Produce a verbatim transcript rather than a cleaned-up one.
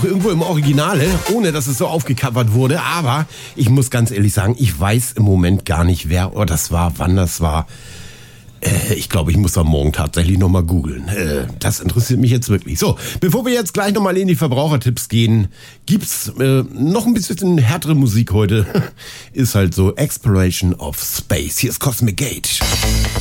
Irgendwo im Originale, ohne dass es so aufgecovert wurde. Aber ich muss ganz ehrlich sagen, ich weiß im Moment gar nicht, wer oh, das war, wann das war. Äh, ich glaube, ich muss am Morgen tatsächlich nochmal googeln. Äh, das interessiert mich jetzt wirklich. So, bevor wir jetzt gleich nochmal in die Verbrauchertipps gehen, gibt's äh, noch ein bisschen härtere Musik heute. Ist halt so Exploration of Space. Hier ist Cosmic Gate.